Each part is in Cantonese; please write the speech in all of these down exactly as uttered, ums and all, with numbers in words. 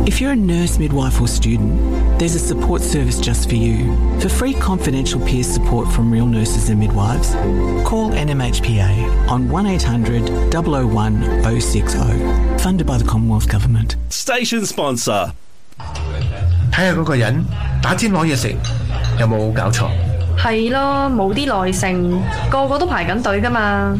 If you're a nurse, midwife or student, there's a support service just for you. For free confidential peer support from real nurses and midwives, call N M H P A on one eight hundred, zero zero one, zero six zero. Funded by the Commonwealth Government. Station sponsor. 睇下嗰個人打尖攞嘢食，有冇搞錯？ 係咯，冇啲耐性，個個都排緊隊㗎嘛。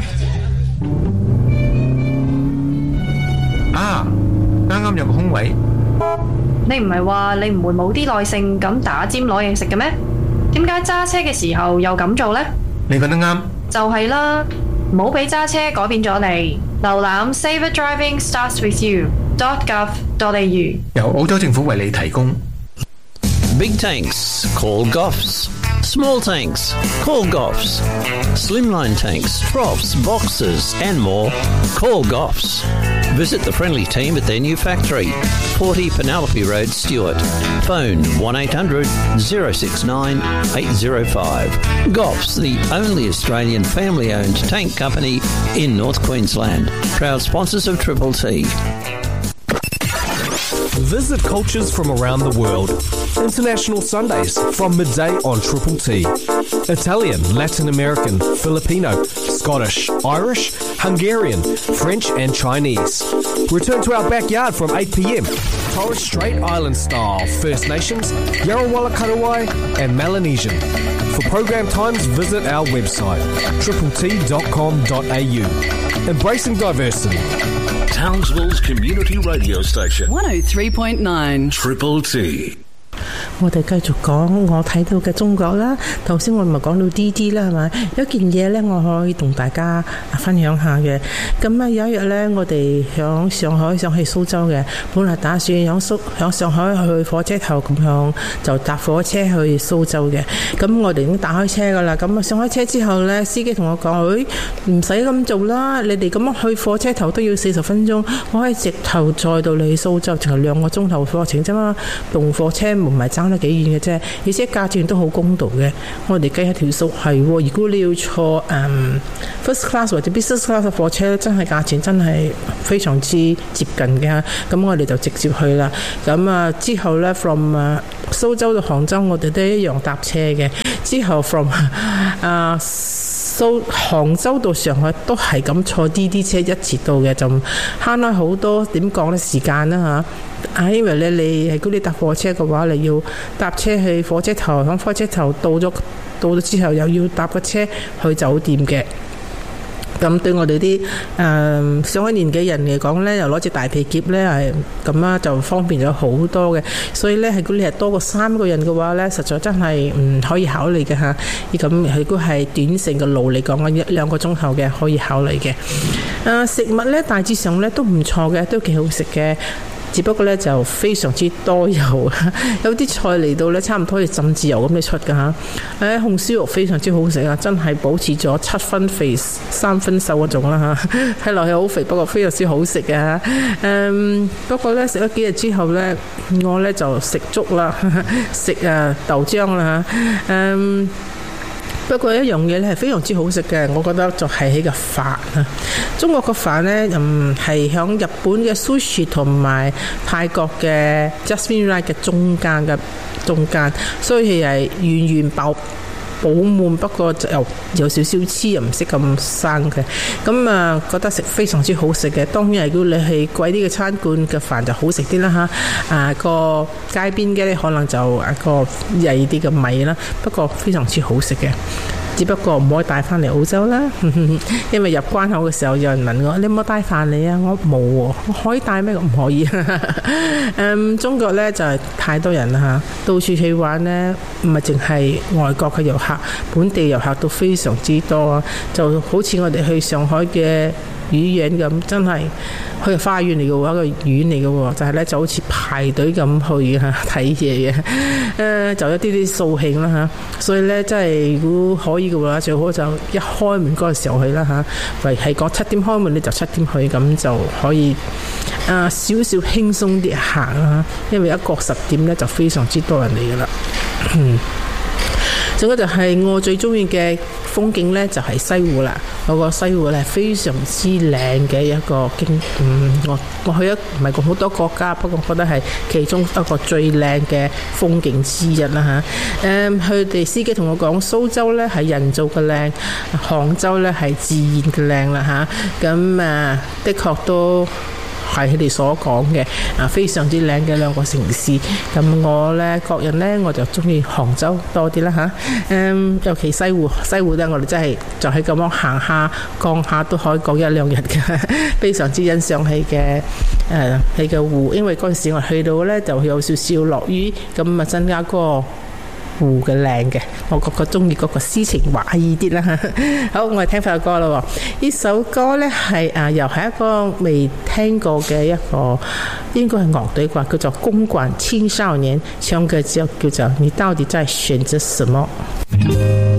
啊，啱啱有個空位。 你唔係話你唔會冇啲耐性咁打尖攞嘢食嘅咩？點解揸車嘅時候又咁做呢？ 你講得啱， 就係啦，唔好俾揸車改變咗你。瀏覽 Safer Driving Starts With You dot gov dot a u 由澳洲政府為你提供。 Big tanks, call Goffs. Small tanks, call Goffs. Slimline tanks, troughs, boxes and more, call Goffs. Visit the friendly team at their new factory, forty Penelope Road, Stewart. Phone one eight hundred, zero six nine, eight zero five. Goffs, the only Australian family-owned tank company in North Queensland. Proud sponsors of Triple T. Visit cultures from around the world. International Sundays from midday on Triple T. Italian, Latin American, Filipino, Scottish, Irish, Hungarian, French and Chinese. Return to our backyard from eight p m. Torres Strait Island style, First Nations, Yarrawalla Karawai and Melanesian. For program times, visit our website, triple t dot com dot a u. Embracing diversity. Townsville's community radio station. one oh three point nine. Triple T. 我哋繼續講我睇到嘅中國啦。頭先我咪講到 D D 啦，係咪？有件嘢咧，我可以同大家分享下嘅。咁啊，有一日咧，我哋響上海想去蘇州嘅，本來打算響蘇響上海去火車頭咁樣就搭火車去蘇州嘅。咁我哋已經打開車噶啦。咁啊上開車之後咧，司機同我講：誒唔使咁做啦，你哋咁樣去火車頭都要四十分鐘，我可以直頭載到你去蘇州，淨係兩個鐘頭課程啫嘛。同火車唔係爭得幾遠嘅啫，而且價錢都好公道嘅。我哋計下條數係，如果你要坐誒、um, first class 或者 business class 嘅火車，真係價錢真係非常之接近嘅。咁我哋就直接去啦。咁啊之後咧 from 啊蘇州到杭州，我哋都一樣搭車嘅。之後 from 啊蘇杭州到上海都係咁坐 D D 車一次到嘅，就慳開好多點講咧時間啦嚇。啊，因為咧你如果你搭火車嘅話，你要搭車去火車頭，響火車頭到咗到咗之後，又要搭個車去酒店嘅。咁對我哋啲誒上一年紀人嚟講咧，又攞隻大皮夾咧係咁啊，就方便咗好多嘅。所以咧，如果你係多過三個人嘅話咧，實在真係唔可以考慮嘅嚇。咁如果係短程嘅路嚟講，一兩個鐘頭嘅可以考慮嘅。誒、呃、食物咧大致上咧都唔錯嘅，都幾好食嘅。只不過咧就非常之多油，有啲菜嚟到咧差唔多好似浸豉油咁你出㗎嚇。誒紅燒肉非常之好食啊，真係保持咗七分肥三分瘦嗰種啦嚇，睇落去好肥，不過非常之好食嘅嚇。誒不過咧食咗幾日之後咧，我咧就食粥啦，食啊豆漿啦嚇。誒不過一樣嘢咧係非常之好食嘅，我覺得就係起個飯啊！中國個飯咧，嗯係響日本嘅 sushi 同埋泰國嘅 Jasmine Rice 嘅中間嘅中間，所以係圓圓飽飽滿，不過就有有少少黐，又唔識咁生嘅。咁啊覺得食非常之好食嘅。當然如果你係貴啲嘅餐館嘅飯就好食啲啦嚇。啊個街邊嘅咧可能就一個曳啲嘅米啦，不過非常之好食嘅。只不過唔可以帶翻嚟澳洲啦，因為入關口嘅時候有人問我：你有冇帶飯嚟啊？我冇喎，我可以帶咩？唔可以。嗯，中國咧就係、是、太多人啦嚇，到處去玩咧，唔係淨係外國嘅遊客，本地遊客都非常之多啊！就好似我哋去上海嘅魚園咁，真係去花園嚟嘅喎，一個園嚟嘅喎，就係、是、咧就好似排隊咁去嚇睇嘢嘅，誒、呃、就一啲啲掃興啦嚇，所以咧真係如果可以嘅話，最好就一開門嗰個時候去啦嚇，為係講七點開門你就七點去，咁就可以啊少少輕鬆啲行啦，因為一過十點咧就非常之多人嚟嘅啦。仲有就係我最中意嘅風景咧就係西湖啦。嗰個西湖咧非常之靚嘅一個景，嗯，我我去咗唔係好多國家，不過覺得係其中一個最靚嘅風景之一啦嚇。誒，佢哋司機同我講，蘇州咧係人造嘅靚，杭州咧係自然嘅靚啦嚇。咁啊，的確都係佢哋所講嘅啊，非常之靚嘅兩個城市。咁我咧個人咧我就中意杭州多啲啦嚇。嗯，尤其西湖，西湖咧我哋真係就係咁樣行下、逛下都可以講一兩日嘅，非常之欣賞佢嘅誒佢嘅湖。因為嗰陣時我去到咧就有少少落雨，咁啊增加嗰個湖嘅靚嘅，我覺得中意嗰個詩情畫意啲啦。好，我哋聽翻首歌啦。呢首歌呢係啊，又係一個未聽過嘅一個，應該係樂隊啩，叫做公館青少年，唱嘅就叫做你到底在選擇什麼？